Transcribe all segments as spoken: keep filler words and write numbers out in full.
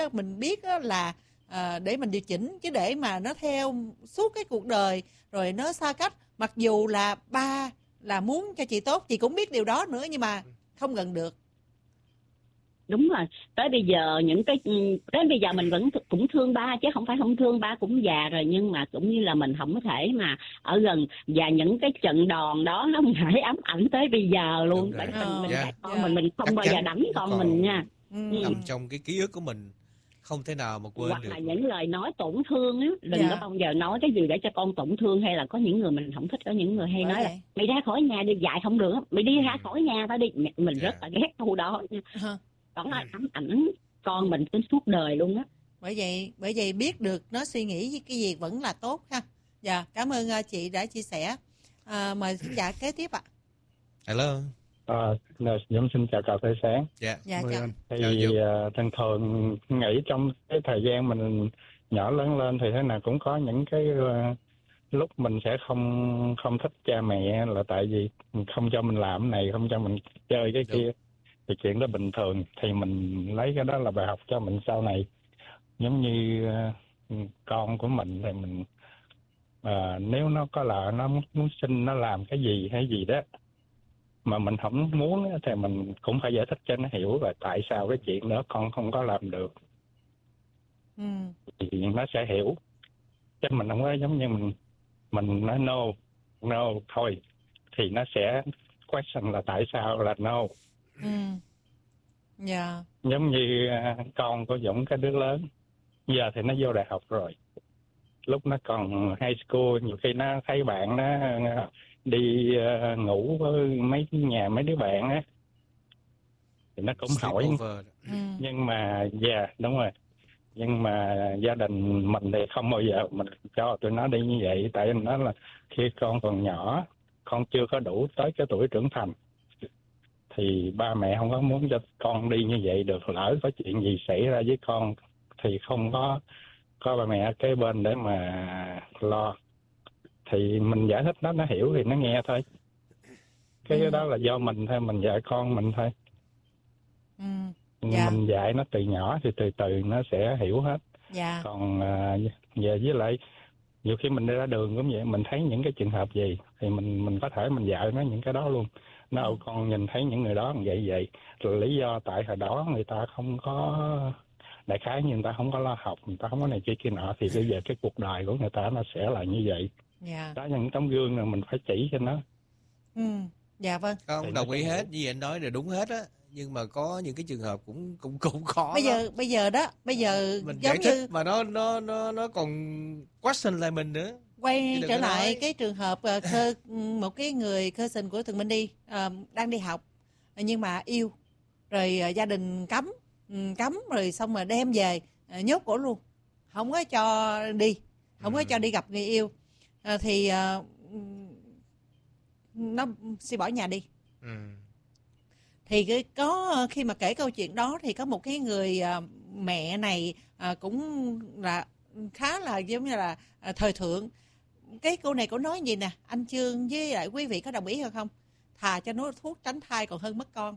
mình biết á là à, để mình điều chỉnh, chứ để mà nó theo suốt cái cuộc đời rồi nó xa cách, mặc dù là ba là muốn cho chị tốt, chị cũng biết điều đó nữa, nhưng mà không gần được. Đúng rồi, tới bây giờ những cái đến bây giờ mình vẫn cũng thương ba, chứ không phải không thương, ba cũng già rồi, nhưng mà cũng như là mình không có thể mà ở gần, và những cái trận đòn đó nó mãi ám ảnh tới bây giờ luôn. Bởi mình mình yeah. dạy con Yeah. mình mình không Chắc bao giờ chắn đánh nó con còn mình nha. nằm trong cái ký ức của mình, không thể nào mà quên Hoặc được. là những lời nói tổn thương á, đừng Dạ. có bao giờ nói cái gì để cho con tổn thương, hay là có những người mình không thích, có những người hay Bởi nói vậy. là mày ra khỏi nhà đi, dạy không được, mày đi ra khỏi nhà tao đi. Mình Dạ. rất là ghét câu đó nha. Hả? Đó là ám ảnh con mình đến suốt đời luôn á. Bởi vậy, bởi vậy biết được nó suy nghĩ cái gì vẫn là tốt ha. Dạ, cảm ơn uh, chị đã chia sẻ. À, mời khán giả kế tiếp ạ. Hello. À, Dũng xin chào cà phê sáng. Dạ. Dạ, chào. Thì Chào Dũng. uh, thường thường nghĩ trong cái thời gian mình nhỏ lớn lên thì thế nào cũng có những cái uh, lúc mình sẽ không không thích cha mẹ, là tại vì không cho mình làm cái này, không cho mình chơi cái Đúng. kia. Thì chuyện đó bình thường, thì mình lấy cái đó là bài học cho mình sau này. Giống như uh, con của mình thì mình uh, nếu nó có là nó muốn, muốn xin nó làm cái gì hay gì đó mà mình không muốn thì mình cũng phải giải thích cho nó hiểu là tại sao cái chuyện đó con không có làm được. Ừ. Thì nó sẽ hiểu. Chứ mình không có giống như mình mình nói no, no thôi, thì nó sẽ question là tại sao là no. Ừ. Dạ. Giống như uh, con của Dũng, cái đứa lớn giờ thì nó vô đại học rồi, lúc nó còn high school nhiều khi nó thấy bạn nó đi uh, ngủ với mấy nhà mấy đứa bạn á thì nó cũng hỏi. Ừ. Nhưng mà dạ yeah, đúng rồi, nhưng mà gia đình mình thì không bao giờ mình cho tụi nó đi như vậy, tại vì nó là khi con còn nhỏ, con chưa có đủ tới cái tuổi trưởng thành, thì ba mẹ không có muốn cho con đi như vậy được. Lỡ có chuyện gì xảy ra với con thì không có có ba mẹ ở kế bên để mà lo. Thì mình giải thích nó nó hiểu thì nó nghe thôi. Cái Ừ. đó là do mình thôi, mình dạy con mình thôi. Ừ. Dạ. Mình dạy nó từ nhỏ thì từ từ nó sẽ hiểu hết. Dạ. Còn à, về với lại nhiều khi mình đi ra đường cũng vậy, mình thấy những cái trường hợp gì thì mình mình có thể mình dạy nó những cái đó luôn. Nó ừ. con nhìn thấy những người đó vậy vậy, rồi lý do tại hồi đó người ta không có, đại khái như người ta không có lo học, người ta không có này kia kia nọ, thì bây giờ cái cuộc đời của người ta nó sẽ là như vậy. Dạ. Đó, những tấm gương là mình phải chỉ cho nó. Ừ. Dạ vâng. Không đồng ý hết, như anh nói là đúng hết á, nhưng mà có những cái trường hợp cũng cũng cũng khó. Bây giờ lắm. bây giờ đó, bây giờ Mình giống giải thích như mà nó nó nó nó còn question lại mình nữa. quay trở lại nói. cái trường hợp uh, khơ, một cái người cousin của Tường Minh đi uh, đang đi học nhưng mà yêu rồi, uh, gia đình cấm um, cấm rồi xong rồi đem về uh, nhốt cổ luôn, không có cho đi, không ừ. có cho đi gặp người yêu, uh, thì uh, nó sẽ bỏ nhà đi. Ừ. Thì cái, có khi mà kể câu chuyện đó thì có một cái người uh, mẹ này uh, cũng là khá là giống như là uh, thời thượng. Cái cô này cô nói gì nè, anh Chương với lại quý vị có đồng ý hay không? Thà cho nó thuốc tránh thai còn hơn mất con.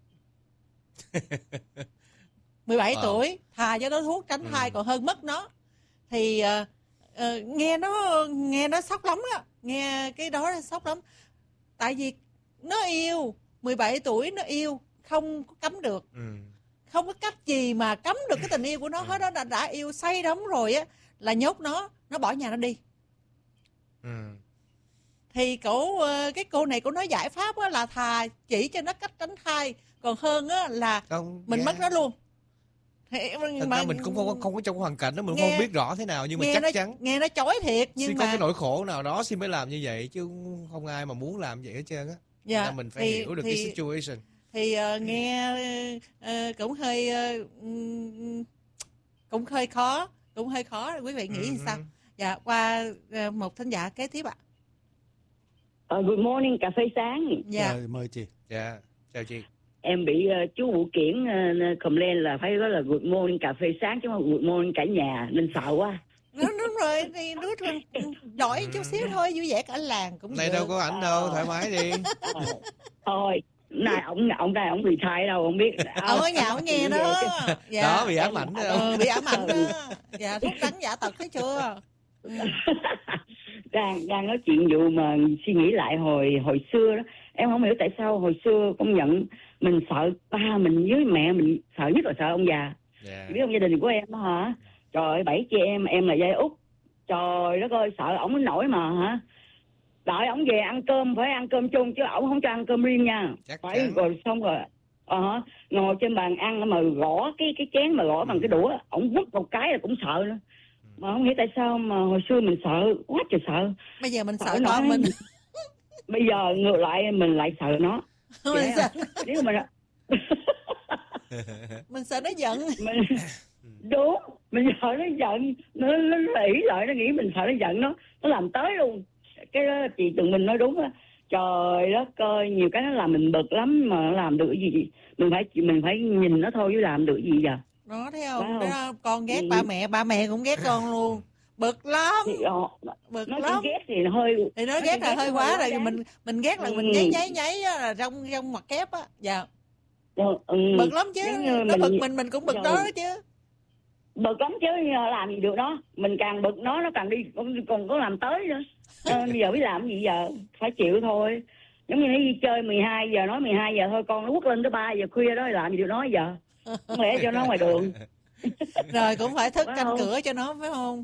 mười bảy Wow. tuổi, thà cho nó thuốc tránh thai ừ. còn hơn mất nó. Thì uh, uh, nghe nó nghe nó sốc lắm á, nghe cái đó sốc lắm. Tại vì nó yêu, mười bảy tuổi nó yêu, không có cấm được. Ừ. Không có cách gì mà cấm được cái tình yêu của nó hết. Đó đã, đã yêu say đắm rồi á, là nhốt nó, nó bỏ nhà nó đi. Ừ. Thì cổ cái cô này cô nói giải pháp á là thà chỉ cho nó cách tránh thai còn hơn á là không, mình yeah. mất nó luôn. Thì thật mà ra mình cũng không có không có trong hoàn cảnh đó, mình nghe, không biết rõ thế nào, nhưng mà chắc nó, chắn nghe nó chói thiệt, nhưng xin mà có cái nỗi khổ nào đó xin mới làm như vậy, chứ không ai mà muốn làm vậy hết trơn á. Dạ, nên mình phải thì, hiểu được thì, cái situation. Thì uh, nghe uh, cũng hơi uh, cũng hơi khó, cũng hơi khó. Quý vị nghĩ uh-huh. sao? Dạ, qua uh, một thính giả kế tiếp ạ. Uh, good morning, cà phê sáng. Dạ. Rồi, mời chị. Dạ, chào chị. Em bị uh, chú Vũ Kiển uh, complain là phải nói là good morning cà phê sáng chứ không good morning cả nhà, nên sợ quá. Đúng, đúng rồi, thì đứa giỏi chút xíu thôi, vui vẻ cả làng cũng này được. Đâu có ảnh đâu, thoải mái đi. Thôi, Này ông ông đây ông bị sai đâu không biết. Ông ở nhà ông nghe đó. Dạ. Đó bị ám ảnh đó. Ừ, bị ám ảnh đó. Dạ, thuốc đánh giả tật thấy chưa? Ừ. đang đang nói chuyện vụ mà suy nghĩ lại hồi hồi xưa đó, em không hiểu tại sao hồi xưa công nhận mình sợ ba mình với mẹ mình, sợ nhất là sợ ông già. Yeah. Biết ông gia đình của em đó hả? Trời ơi, bảy chị em em là dây út, trời đất ơi sợ ổng nổi mà hả? Đợi ổng về ăn cơm phải ăn cơm chung chứ ổng không cho ăn cơm riêng nha. Chắc phải chắn. Rồi xong rồi ờ ngồi trên bàn ăn mà gõ cái cái chén mà gõ bằng cái đũa, ổng vứt một cái là cũng sợ nữa. Mà không hiểu tại sao mà hồi xưa mình sợ quá trời sợ. Bây giờ mình sợ, sợ con mình. Bây giờ ngược lại mình lại sợ nó. Mình sợ. Nếu mà mình sợ nó giận. Mình... Đúng, mình sợ nó giận, nó nó ỷ lại, nó nghĩ mình sợ nó giận nó, nó làm tới luôn. Cái đó chị tụi mình nói đúng á. Trời đất ơi, nhiều cái nó làm mình bực lắm mà nó làm được cái gì. Mình phải mình phải nhìn nó thôi chứ làm được gì giờ. Đó thấy không? Wow. Đó, con ghét ừ. ba mẹ, ba mẹ cũng ghét con luôn. Bực lắm. Thì, uh, bực nó lắm. Ghét thì hơi thì nó ghét là hơi quá rồi, rồi mình mình ghét là ừ. mình nháy nháy nháy á, là trong trong mặt kép á. Dạ. Ừ. Bực lắm chứ. Nó mình, bực mình mình cũng bực rồi. Đó chứ. Bực lắm chứ làm gì được đó. Mình càng bực nó nó càng đi còn, còn có làm tới nữa. À, bây giờ biết làm gì giờ, phải chịu thôi. Giống như nó đi chơi mười hai giờ, nói mười hai giờ thôi, con nó quất lên tới ba giờ khuya đó, làm gì được nói giờ. Không lẽ cho nó ngoài đường. Rồi cũng phải thức canh cửa cho nó phải không?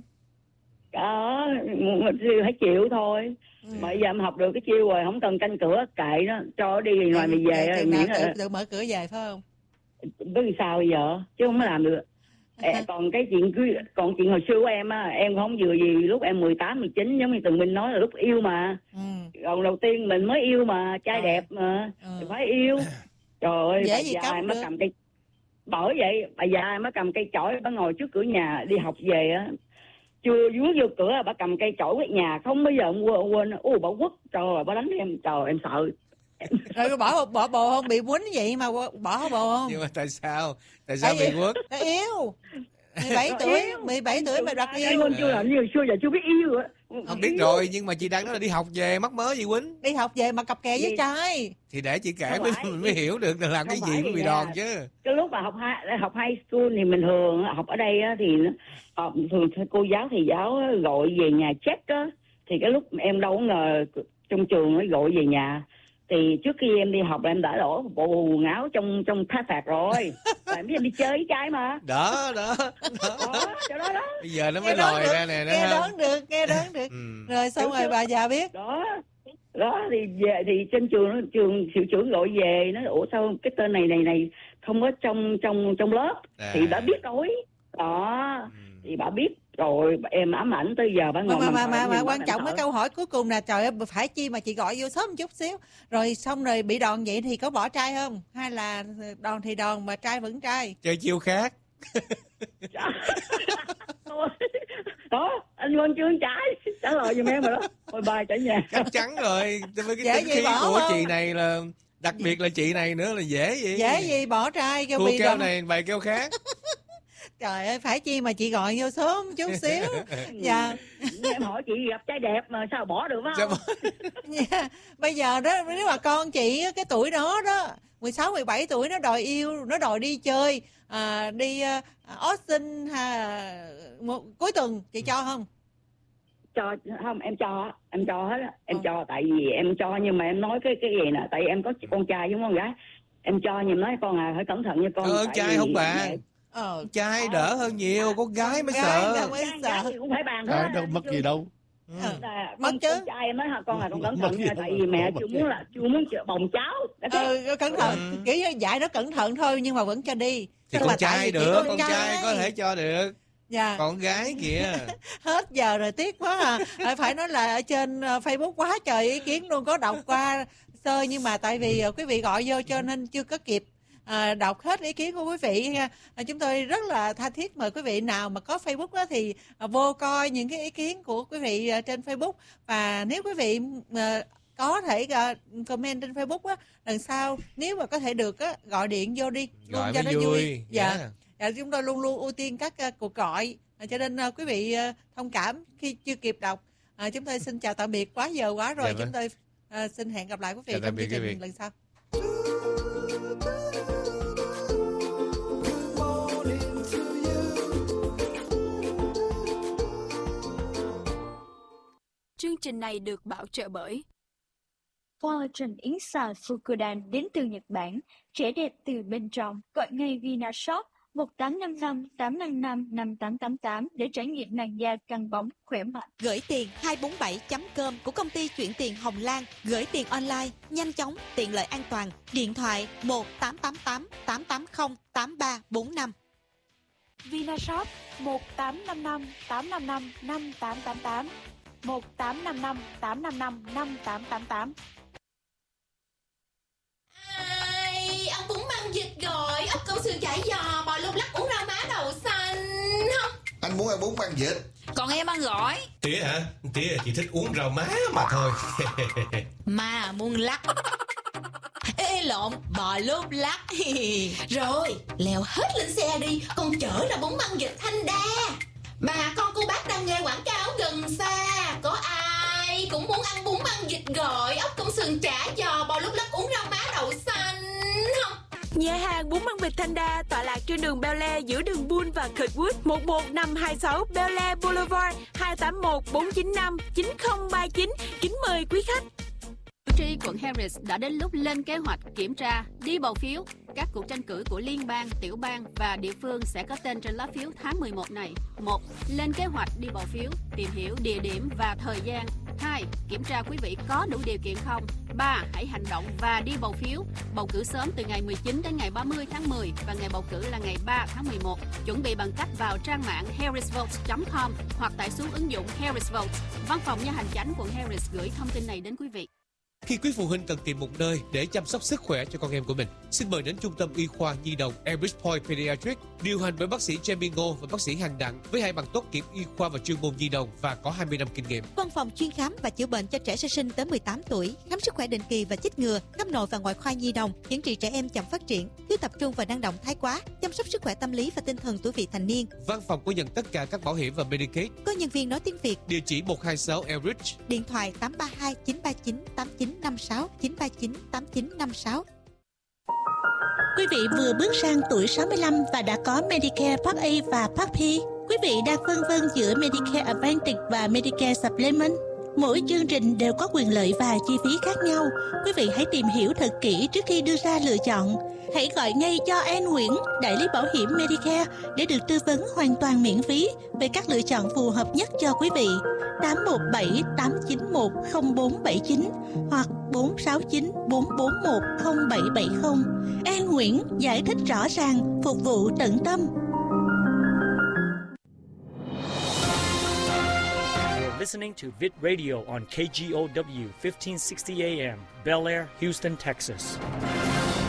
Đó, phải chịu thôi. Ừ. Mà giờ em học được cái chiêu rồi, không cần canh cửa, kệ nó, cho nó đi ngoài mày về. Tự, tự, tự, tự mở cửa về phải không? Biết sao bây giờ, chứ không có làm được. À, còn cái chuyện cứ còn chuyện hồi xưa của em á, em không vừa gì lúc em mười tám, mười chín giống như Tường Minh nói là lúc yêu mà. Ừ. Còn đầu tiên mình mới yêu mà, trai ừ. đẹp mà, ừ. thì phải yêu. Trời ơi, bà già em mới cầm cây, bởi vậy bà già em mới cầm cây chổi, bà ngồi trước cửa nhà đi học về á, chưa vướng vô cửa bà cầm cây chổi quét nhà, không bao giờ em quên, quên. Ủa bà quất, trời ơi, bà đánh em, trời em sợ. Rồi bỏ bỏ bồ không, bị quýnh vậy mà bỏ bồ không? Nhưng mà tại sao tại sao tại bị quất? Tại yêu mười bảy tuổi, mười bảy tuổi mà đặt yêu. Anh chưa làm như hồi xưa giờ chưa biết yêu á. Không biết rồi, nhưng mà chị đang nói là đi học về mắc mớ gì quýnh? Đi học về mà cặp kè với trai. Thì để chị kể mới mình mới hiểu được là làm cái gì mới bị đòn chứ. Cái lúc mà học hai học high school thì mình thường học ở đây á, thì học thường cô giáo thầy giáo gọi về nhà check á, thì cái lúc em đâu có ngờ trong trường nó gọi về nhà. Thì trước khi em đi học em đã đổ bộ quần áo trong trong tháp phạt rồi. Và em biết em đi chơi với trai mà. Đó, đó, đó. Đó, chỗ đó đó. Bây giờ nó mới lòi ra nè. Nghe đoán được, nghe đoán được. Ừ. Rồi xong rồi bà già biết. Đó, đó thì về thì trên trường trường hiệu trưởng gọi về, nói ủa sao cái tên này này này không có trong trong trong lớp. À. Thì bà biết rồi. Đó, ừ. Thì bà biết. Rồi em ám ảnh tới giờ bà ngồi mà mà mà, mà quan trọng cái câu hỏi cuối cùng là trời ơi phải chi mà chị gọi vô sớm một chút xíu rồi xong rồi bị đòn vậy thì có bỏ trai không, hay là đòn thì đòn mà trai vẫn trai, chơi chiêu khác? Đó anh Quân chưa trái trả lời giùm em rồi đó, thôi bài trả nhà. Chắc chắn rồi, với cái tính khí của không? Chị này là đặc biệt là chị này nữa là dễ vậy, dễ gì bỏ trai kêu thua bị kêu đòn... này bài kêu khác. Trời ơi, phải chi mà chị gọi vô sớm chút xíu. Dạ. Em hỏi chị gặp trai đẹp mà sao bỏ được phải không? Yeah. Bây giờ đó, nếu mà con chị cái tuổi đó đó, mười sáu, mười bảy tuổi nó đòi yêu, nó đòi đi chơi, à, đi uh, Austin ha, một, cuối tuần chị cho không? Cho không, em cho, em cho hết á, em ừ. cho tại vì em cho nhưng mà em nói cái cái gì nè, tại vì em có con trai với con gái. Em cho nhưng nói con à phải cẩn thận nha con. Con trai không bà. Ờ, trai đỡ hơn nhiều, con gái mới sợ. Mới sợ. Cũng phải bàn thôi. Đâu mất gì đâu. Ừ. À, mất chứ. Con trai em nói con là con cẩn thận nha, tại vì mẹ chưa muốn là chưa muốn bồng cháu. Ừ, cẩn thận. Ừ. Kiểu như dạy nó cẩn thận thôi nhưng mà vẫn cho đi. Thì con trai được, con trai. trai có thể cho được. Dạ. Con gái kìa. Hết giờ rồi tiếc quá à. Phải nói là ở trên Facebook quá trời ý kiến luôn, có đọc qua sơ nhưng mà tại vì quý vị gọi vô cho nên chưa có kịp À, đọc hết ý kiến của quý vị. À, chúng tôi rất là tha thiết mời quý vị nào mà có Facebook đó thì à, vô coi những cái ý kiến của quý vị à, trên Facebook. Và nếu quý vị à, có thể à, comment trên Facebook á, lần sau nếu mà có thể được á, gọi điện vô đi luôn gọi cho nó vui, vui. Dạ. Yeah. À, chúng tôi luôn luôn ưu tiên các à, cuộc gọi à, cho nên à, quý vị à, thông cảm khi chưa kịp đọc. À, chúng tôi xin chào tạm biệt, quá giờ quá rồi. Dạ, chúng tôi à, xin hẹn gặp lại quý vị trong chương trình lần sau. Chương trình này được bảo trợ bởi Collagen Inside Fukudan đến từ Nhật Bản, trẻ đẹp từ bên trong. Gọi ngay Vinashop một tám năm năm tám năm năm năm tám tám tám để trải nghiệm làn da căng bóng khỏe mạnh. Gửi tiền hai bốn bảy chấm com của công ty chuyển tiền Hồng Lan. Gửi tiền online, nhanh chóng, tiện lợi an toàn. Điện thoại một tám tám tám tám tám không tám ba bốn năm. Vinashop một tám năm năm tám năm năm năm tám tám tám, một tám năm năm tám năm năm năm tám tám tám. Ai, ăn bún măng vịt rồi, ốc câu sườn chả giò, bò lúc lắc uống rau má đậu xanh không? Anh muốn ăn bún măng vịt. Còn em ăn gỏi. Tía hả? Tía chỉ thích uống rau má mà thôi. Mà muốn lắc. Ê lộn, bò lúc lắc. Rồi, leo hết lên xe đi, con chở ra bún măng vịt Thanh Đa. Bà con cô bác đang nghe quảng cáo gần xa, có ai cũng muốn ăn bún măng vịt gỏi, ốc công sườn chả giò, bò lúc lắc uống rau má đậu xanh không? Nhà hàng bún măng vịt Thanh Đa tọa lạc trên đường Bel Air giữa đường Bull và Kirkwood, một một năm hai sáu Bel Air Boulevard, hai tám một bốn chín năm chín không ba chín. Kính mời quý khách. Cử tri quận Harris đã đến lúc lên kế hoạch kiểm tra, đi bầu phiếu. Các cuộc tranh cử của liên bang, tiểu bang và địa phương sẽ có tên trên lá phiếu tháng mười một này. một. Lên kế hoạch đi bầu phiếu, tìm hiểu địa điểm và thời gian. hai. Kiểm tra quý vị có đủ điều kiện không. ba. Hãy hành động và đi bầu phiếu. Bầu cử sớm từ ngày mười chín đến ngày ba mươi tháng mười và ngày bầu cử là ngày ba tháng mười một. Chuẩn bị bằng cách vào trang mạng harris votes chấm com hoặc tải xuống ứng dụng Harris Votes. Văn phòng Nha hành chánh quận Harris gửi thông tin này đến quý vị. Khi quý phụ huynh cần tìm một nơi để chăm sóc sức khỏe cho con em của mình, xin mời đến Trung tâm Y khoa Nhi đồng Elbridge Point Pediatrics, điều hành bởi bác sĩ Jamie Ngô và bác sĩ Hành Đặng với hai bằng tốt nghiệp y khoa và chuyên môn nhi đồng và có hai mươi năm kinh nghiệm. Văn phòng chuyên khám và chữa bệnh cho trẻ sơ sinh tới mười tám tuổi, khám sức khỏe định kỳ và chích ngừa, khám nội và ngoại khoa nhi đồng, chẩn trị trẻ em chậm phát triển, thiếu tập trung và năng động thái quá, chăm sóc sức khỏe tâm lý và tinh thần tuổi vị thành niên. Văn phòng có nhận tất cả các bảo hiểm và Medicaid. Có nhân viên nói tiếng Việt. Địa chỉ một hai sáu Elbridge. Điện thoại tám ba hai chín ba chín tám chín năm sáu chín ba chín tám chín năm sáu. Quý vị vừa bước sang tuổi sáu mươi lăm và đã có Medicare Part A và Part B. Quý vị đang phân vân giữa Medicare Advantage và Medicare Supplement. Mỗi chương trình đều có quyền lợi và chi phí khác nhau. Quý vị hãy tìm hiểu thật kỹ trước khi đưa ra lựa chọn. Hãy gọi ngay cho An Nguyễn, đại lý bảo hiểm Medicare để được tư vấn hoàn toàn miễn phí về các lựa chọn phù hợp nhất cho quý vị. tám một bảy tám chín một không bốn bảy chín hoặc bốn sáu chín bốn bốn một không bảy bảy không. An Nguyễn giải thích rõ ràng, phục vụ tận tâm. Listening to Vid Radio on K G O W fifteen sixty A M, Bel Air, Houston, Texas.